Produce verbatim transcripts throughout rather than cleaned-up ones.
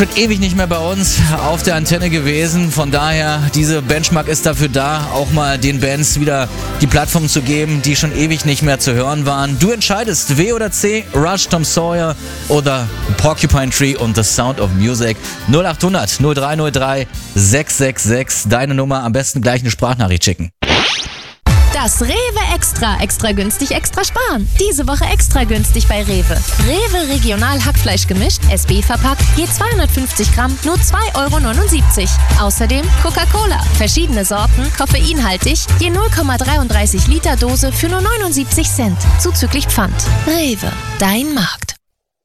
Schon ewig nicht mehr bei uns auf der Antenne gewesen. Von daher, diese Benchmark ist dafür da, auch mal den Bands wieder die Plattform zu geben, die schon ewig nicht mehr zu hören waren. Du entscheidest, W oder C, Rush, Tom Sawyer oder Porcupine Tree und The Sound of Music. null acht hundert null drei null drei sechs sechs sechs, deine Nummer, am besten gleich eine Sprachnachricht schicken. Das Rewe Extra. Extra günstig, extra sparen. Diese Woche extra günstig bei Rewe. Rewe Regional Hackfleisch gemischt, S B verpackt, je zweihundertfünfzig Gramm, nur zwei Euro neunundsiebzig. Außerdem Coca-Cola. Verschiedene Sorten, koffeinhaltig, je null Komma dreiunddreißig Liter Dose für nur neunundsiebzig Cent. Zuzüglich Pfand. Rewe, dein Markt.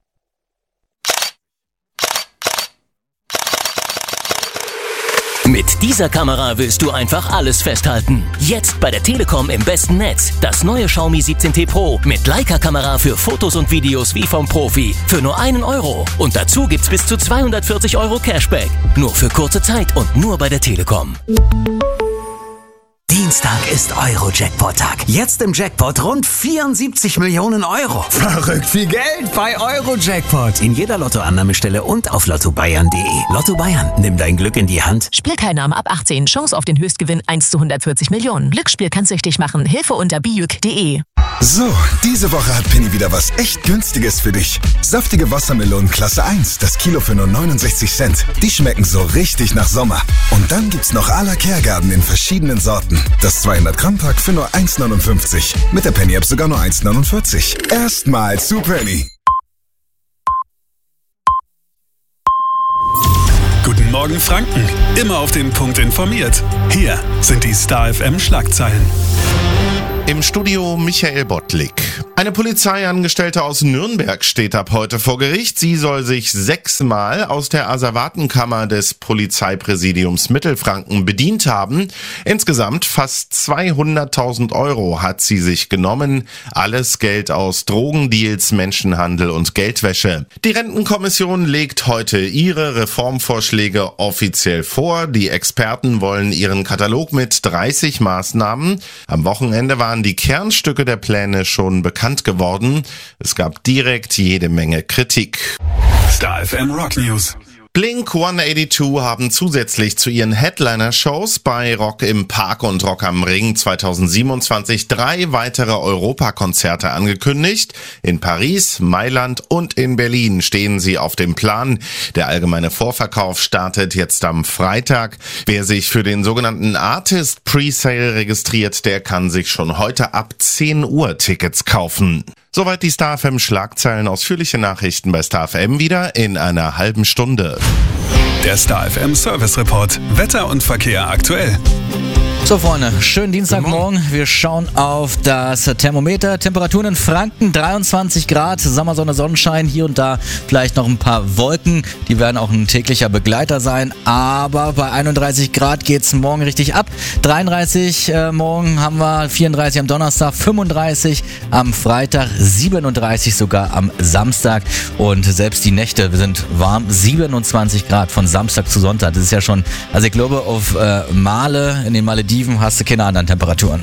Mit dieser Kamera willst du einfach alles festhalten. Jetzt bei der Telekom im besten Netz. Das neue Xiaomi siebzehn T Pro mit Leica-Kamera für Fotos und Videos wie vom Profi. Für nur einen Euro. Und dazu gibt's bis zu zweihundertvierzig Euro Cashback. Nur für kurze Zeit und nur bei der Telekom. Dienstag ist Euro-Jackpot-Tag. Jetzt im Jackpot rund vierundsiebzig Millionen Euro. Verrückt viel Geld bei Euro-Jackpot. In jeder Lottoannahmestelle und auf lotto bayern punkt de. Lotto Bayern, nimm dein Glück in die Hand. Spielteilnahme ab achtzehn. Chance auf den Höchstgewinn eins zu hundertvierzig Millionen. Glücksspiel kann süchtig machen. Hilfe unter bijuk punkt de. So, diese Woche hat Penny wieder was echt Günstiges für dich. Saftige Wassermelonen Klasse eins, das Kilo für nur neunundsechzig Cent. Die schmecken so richtig nach Sommer. Und dann gibt's noch à la Kergarten in verschiedenen Sorten. Das zweihundert Gramm Pack für nur eins neunundfünfzig. Mit der Penny App sogar nur eins neunundvierzig. Erstmal zu Penny. Guten Morgen Franken. Immer auf den Punkt informiert. Hier sind die Star F M Schlagzeilen. Im Studio Michael Bottlik. Eine Polizeiangestellte aus Nürnberg steht ab heute vor Gericht. Sie soll sich sechsmal aus der Asservatenkammer des Polizeipräsidiums Mittelfranken bedient haben. Insgesamt fast zweihunderttausend Euro hat sie sich genommen. Alles Geld aus Drogendeals, Menschenhandel und Geldwäsche. Die Rentenkommission legt heute ihre Reformvorschläge offiziell vor. Die Experten wollen ihren Katalog mit dreißig Maßnahmen. Am Wochenende waren die Kernstücke der Pläne schon bekannt geworden. Es gab direkt jede Menge Kritik. Star F M Rock News. Blink hundertzweiundachtzig haben zusätzlich zu ihren Headliner-Shows bei Rock im Park und Rock am Ring zweitausendsiebenundzwanzig drei weitere Europakonzerte angekündigt. In Paris, Mailand und in Berlin stehen sie auf dem Plan. Der allgemeine Vorverkauf startet jetzt am Freitag. Wer sich für den sogenannten Artist Presale registriert, der kann sich schon heute ab zehn Uhr Tickets kaufen. Soweit die Star F M Schlagzeilen. Ausführliche Nachrichten bei Star F M wieder in einer halben Stunde. Der Star F M Service Report. Wetter und Verkehr aktuell. So Freunde, schönen Dienstagmorgen. Wir schauen auf das Thermometer. Temperaturen in Franken dreiundzwanzig Grad, Sommersonne, Sonnenschein, hier und da vielleicht noch ein paar Wolken. Die werden auch ein täglicher Begleiter sein, aber bei einunddreißig Grad geht's morgen richtig ab. dreiunddreißig äh, morgen haben wir, vierunddreißig am Donnerstag, fünfunddreißig am Freitag, siebenunddreißig sogar am Samstag und selbst die Nächte sind warm, siebenundzwanzig Grad von Samstag zu Sonntag. Das ist ja schon, also ich glaube auf äh, Male, in den Malediven hast du keine anderen Temperaturen.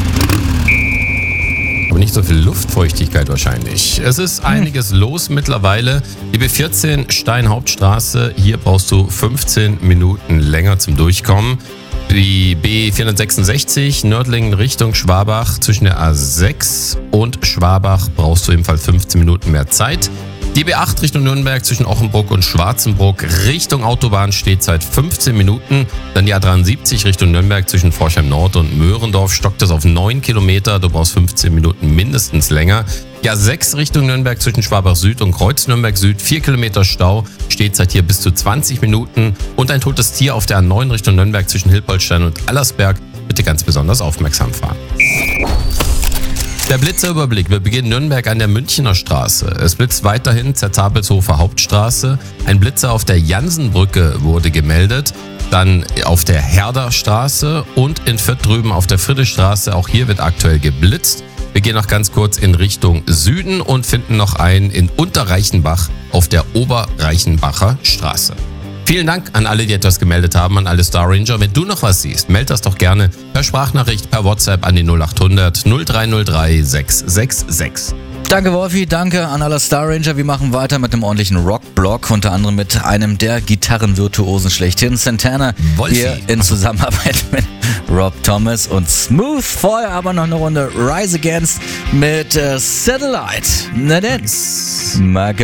Aber nicht so viel Luftfeuchtigkeit wahrscheinlich. Es ist einiges los mittlerweile. Die B vierzehn Stein-Hauptstraße, hier brauchst du fünfzehn Minuten länger zum Durchkommen. Die B vierhundertsechsundsechzig Nördlingen Richtung Schwabach zwischen der A sechs und Schwabach brauchst du ebenfalls fünfzehn Minuten mehr Zeit. Die B acht Richtung Nürnberg zwischen Ochenbruck und Schwarzenbruck Richtung Autobahn steht seit fünfzehn Minuten. Dann die A dreiundsiebzig Richtung Nürnberg zwischen Forchheim Nord und Möhrendorf stockt es auf neun Kilometer. Du brauchst fünfzehn Minuten mindestens länger. Die A sechs Richtung Nürnberg zwischen Schwabach Süd und Kreuz Nürnberg Süd, vier Kilometer Stau, steht seit hier bis zu zwanzig Minuten. Und ein totes Tier auf der A neun Richtung Nürnberg zwischen Hilpoltstein und Allersberg. Bitte ganz besonders aufmerksam fahren. Der Blitzerüberblick. Wir beginnen Nürnberg an der Münchener Straße. Es blitzt weiterhin Zertabelshofer Hauptstraße. Ein Blitzer auf der Jansenbrücke wurde gemeldet. Dann auf der Herder Straße und in Fürth drüben auf der Friedrichstraße. Auch hier wird aktuell geblitzt. Wir gehen noch ganz kurz in Richtung Süden und finden noch einen in Unterreichenbach auf der Oberreichenbacher Straße. Vielen Dank an alle, die etwas gemeldet haben, an alle Star Ranger. Wenn du noch was siehst, meld das doch gerne per Sprachnachricht, per WhatsApp an die null acht hundert null drei null drei sechs sechs sechs. Danke Wolfi, danke an alle Star Ranger. Wir machen weiter mit einem ordentlichen Rock-Block, unter anderem mit einem der Gitarrenvirtuosen schlechthin, Santana, Wolfi. hier in Zusammenarbeit mit Rob Thomas und Smooth. Vorher aber noch eine Runde Rise Against mit äh, Satellite. Na denn, Marke